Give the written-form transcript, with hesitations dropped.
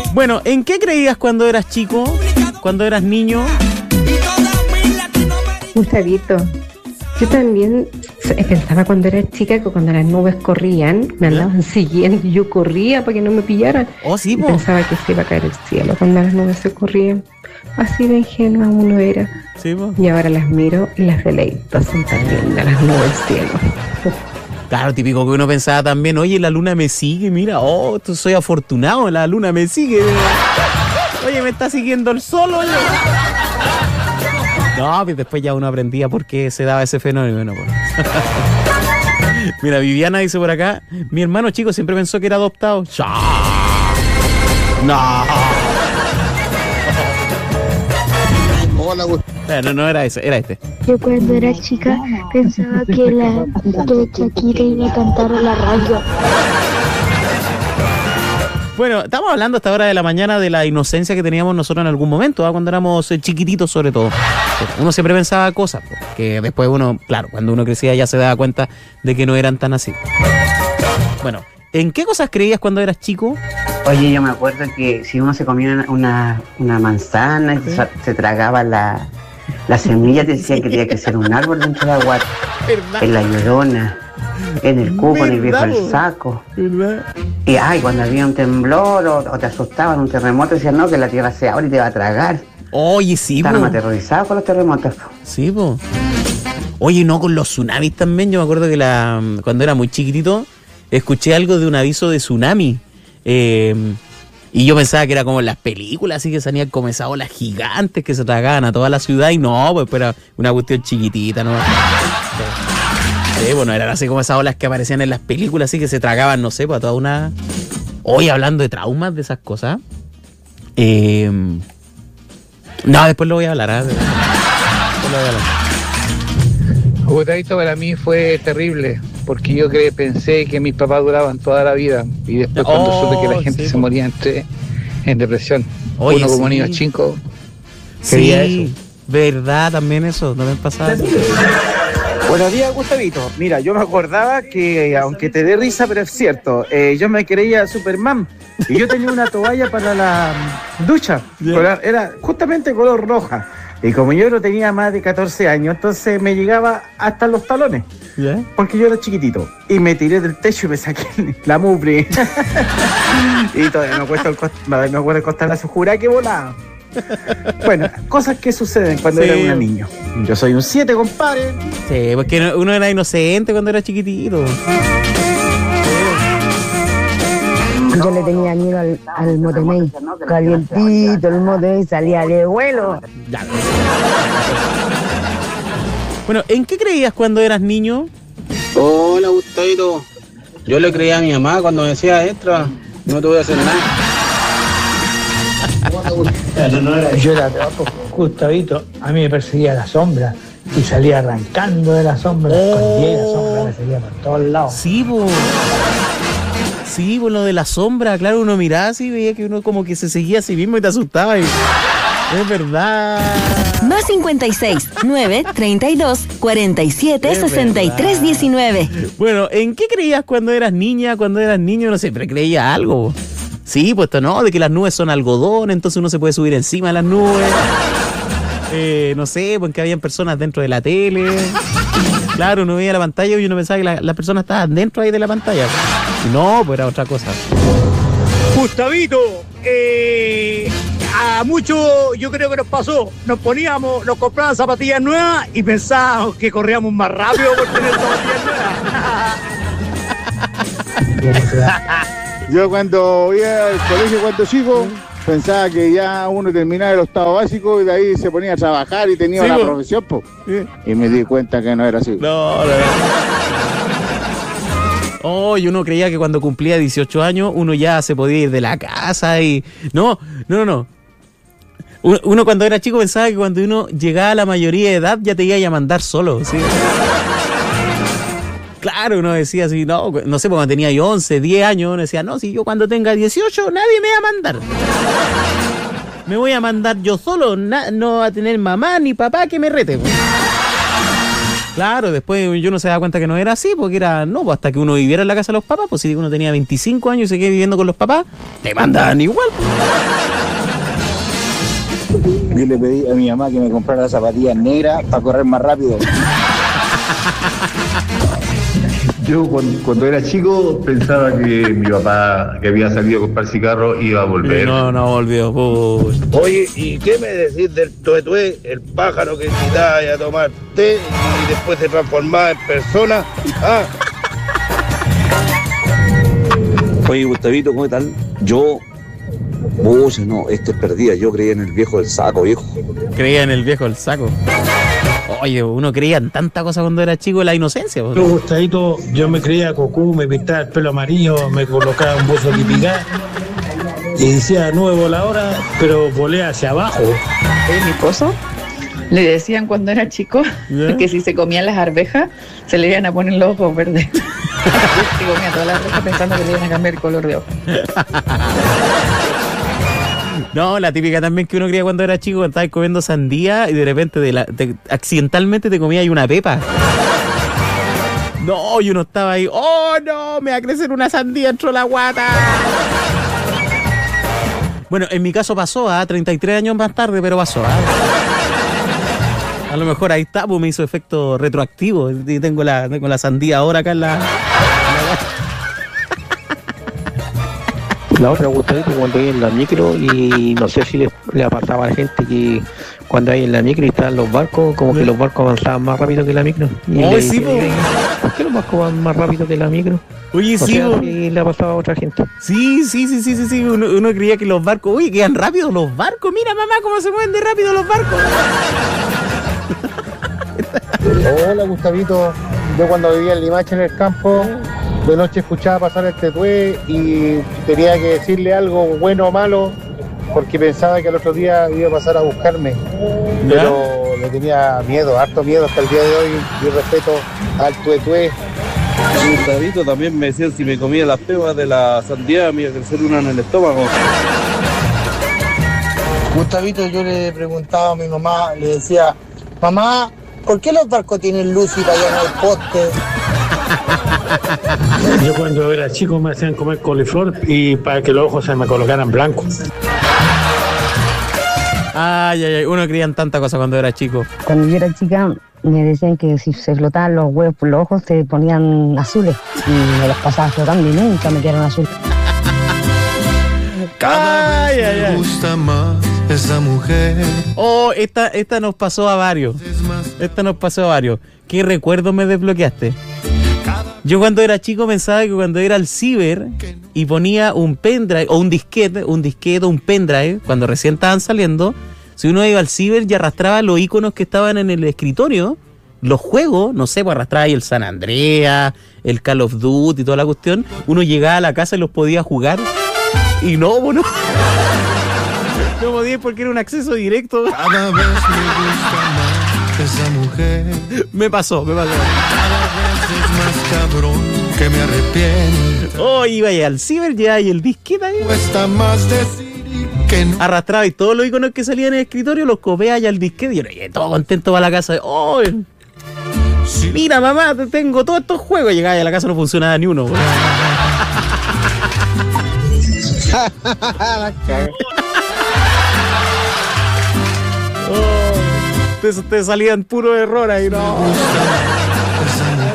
Bueno, ¿en qué creías cuando eras chico? Cuando eras niño. Gustavito, yo también pensaba cuando era chica que cuando las nubes corrían, me andaban siguiendo y yo corría para que no me pillaran. Oh, sí, Y po. pensaba que se iba a caer el cielo cuando las nubes se corrían. Así de ingenua uno era. Sí, po. Y ahora las miro y las deleito. Son tan lindas las nubes del cielo. Claro, típico que uno pensaba también, oye, la luna me sigue, mira, soy afortunado, la luna me sigue. Oye, me está siguiendo el sol, oye. No, pues después ya uno aprendía por qué se daba ese fenómeno. Pues. Mira, Viviana dice por acá, mi hermano chico siempre pensó que era adoptado. ¡Ya! ¡No! Hola, No era ese, era este. Yo cuando era chica pensaba que Shakira iba a cantar a la radio. Bueno, estamos hablando a esta hora de la mañana de la inocencia que teníamos nosotros en algún momento, cuando éramos chiquititos sobre todo. Uno siempre pensaba cosas, que después uno, claro, cuando uno crecía ya se daba cuenta de que no eran tan así. Bueno, ¿en qué cosas creías cuando eras chico? Oye, yo me acuerdo que si uno se comía una manzana y se tragaba la semilla, te decían que tenía que ser un árbol dentro de la guata. En la Llorona, en el cuco, en el viejo el saco. ¿Verdad? Y cuando había un temblor o te asustaban, un terremoto, decían no, que la tierra se abre y te va a tragar. Oye, sí, Estaban po. aterrorizados con los terremotos. Sí, po. Oye, no, con los tsunamis también. Yo me acuerdo que cuando era muy chiquitito, escuché algo de un aviso de tsunami. Y yo pensaba que era como en las películas, así que salían como esas olas gigantes que se tragaban a toda la ciudad. Y no, pues era una cuestión chiquitita, ¿no? Sí, bueno, eran así como esas olas que aparecían en las películas, así que se tragaban, no sé, pues a toda una... Hoy hablando de traumas, de esas cosas. No, después lo voy a hablar, Después lo voy a hablar. Gustavito, para mí fue terrible, porque yo pensé que mis papás duraban toda la vida, y después cuando supe que la gente se moría entré en depresión. Oye, uno como sí. niño chico quería Sí, eso. verdad, también eso, no me pasaba eso. Buenos días, Gustavito. Mira, yo me acordaba que, aunque te dé risa, pero es cierto, yo me creía Superman y yo tenía una toalla para la ducha, era justamente color roja. Y como yo no tenía más de 14 años, entonces me llegaba hasta los talones, porque yo era chiquitito. Y me tiré del techo y me saqué la mugre. Y todavía me acuerdo el costalazo, jurá que volaba. Bueno, cosas que suceden cuando era un niño. Yo soy un 7, compadre. Sí, porque uno era inocente cuando era chiquitito. Yo le tenía miedo al motemey, calientito el motemey, salía de vuelo. Ya. Bueno, ¿en qué creías cuando eras niño? Hola, Gustavito. Yo le creía a mi mamá cuando me decía, entra, no te voy a hacer nada. Yo era Gustavito, a mí me perseguía la sombra y salía arrancando de la sombra, escondía y la sombra me seguía por todos lados. Sí, Sí, por lo de la sombra, claro, uno miraba así y veía que uno como que se seguía a sí mismo y te asustaba. Es verdad. Más 56-932-47-63-19. Bueno, ¿en qué creías cuando eras niña? Cuando eras niño, no sé, pero creía algo. Sí, pues esto no, de que las nubes son algodón, entonces uno se puede subir encima de las nubes. No sé, pues que habían personas dentro de la tele. Claro, uno veía la pantalla y uno pensaba que las personas estaban dentro ahí de la pantalla. Y no, pues era otra cosa. Gustavito, a muchos yo creo que nos pasó. Nos compraban zapatillas nuevas y pensábamos que corríamos más rápido por tener zapatillas nuevas. Yo cuando iba al colegio cuando chico, pensaba que ya uno terminaba el octavo básico y de ahí se ponía a trabajar y tenía una profesión, po. Y me di cuenta que no era así. No. Y uno creía que cuando cumplía 18 años uno ya se podía ir de la casa y... No. Uno cuando era chico pensaba que cuando uno llegaba a la mayoría de edad ya te iba a mandar solo, ¿sí? Claro, uno decía así, no sé, cuando tenía yo 11, 10 años, uno decía, no, si yo cuando tenga 18 nadie me va a mandar. Me voy a mandar yo solo, no va a tener mamá ni papá que me rete. Claro, después yo no se daba cuenta que no era así, porque era, no, pues hasta que uno viviera en la casa de los papás, pues si uno tenía 25 años y se quedó viviendo con los papás, te mandaban igual. Yo le pedí a mi mamá que me comprara las zapatillas negras para correr más rápido. Yo cuando era chico pensaba que mi papá, que había salido a comprar cigarros, iba a volver. No volvió. Pues. Oye, ¿y qué me decís del tuetué, el pájaro que invitaba a tomar té y después se transformaba en persona? Ah. Oye, Gustavito, ¿cómo tal? Yo... no, es perdida. Yo creía en el viejo del saco, viejo. Creía en el viejo del saco. Oye, uno creía en tanta cosa cuando era chico, la inocencia. Yo, Gustavito, yo me creía Goku, me pintaba el pelo amarillo, me colocaba un buzo lipicar y decía nube voladora, pero volé hacia abajo. Mi esposo le decían cuando era chico que si se comían las arvejas se le iban a poner los ojos verdes. Se comía todas las arvejas pensando que le iban a cambiar el color de ojo. No, la típica también que uno creía cuando era chico, cuando estabas comiendo sandía y de repente accidentalmente te comías una pepa. No, y uno estaba ahí, ¡oh no! Me va a crecer una sandía dentro de la guata. Bueno, en mi caso pasó, 33 años más tarde, pero pasó. A lo mejor ahí está, pues me hizo efecto retroactivo. Y tengo la sandía ahora acá en la La otra, Gustavito, cuando hay en la micro, y no sé si le ha pasado a la gente que cuando hay en la micro y están los barcos, como que los barcos avanzaban más rápido que la micro. Y sí, ¿por qué los barcos van más rápido que la micro? Oye, sí, si le ha pasado a otra gente. Sí. Uno creía que los barcos, oye, quedan rápidos los barcos. Mira, mamá, cómo se mueven de rápido los barcos. Hola, Gustavito. Yo cuando vivía en Limache, en el campo, de noche escuchaba pasar el tetué y tenía que decirle algo bueno o malo porque pensaba que al otro día iba a pasar a buscarme. Pero le tenía miedo, harto miedo hasta el día de hoy. Yo respeto al tuetué. Gustavito, también me decían si me comía las pepas de la sandía me iba a crecer una en el estómago. Gustavito, yo le preguntaba a mi mamá, le decía, mamá, ¿por qué los barcos tienen luz y para allá no hay poste? Yo cuando era chico me hacían comer coliflor y para que los ojos se me colocaran blancos. Ay, uno creía en tanta cosa cuando era chico. Cuando yo era chica me decían que si se flotaban los huevos por los ojos se ponían azules y me los pasaba flotando y nunca me quedaron azules. Cada vez me gusta más esa mujer. Oh, esta nos pasó a varios. ¿Qué recuerdo me desbloqueaste? Yo cuando era chico pensaba que cuando era al ciber y ponía un pendrive o un disquete, un pendrive, cuando recién estaban saliendo, si uno iba al ciber y arrastraba los iconos que estaban en el escritorio, los juegos, no sé, pues arrastraba ahí el San Andreas, el Call of Duty y toda la cuestión, uno llegaba a la casa y los podía jugar. Y no, bueno, no podía porque era un acceso directo. Cada vez me gusta más esa mujer. Me pasó. Cada vez es más cabrón que me arrepiento. Oh, iba ahí al ciber, ya ahí el disquete ahí. Cuesta más decir que no. Arrastraba y todos los iconos que salían en el escritorio los copiaba allá al disquete. Y yo llegué todo contento para la casa. Oh, sí. Mira, mamá, tengo todos estos juegos. Llegaba y a la casa no funcionaba ni uno. Te salían puro error ahí, no.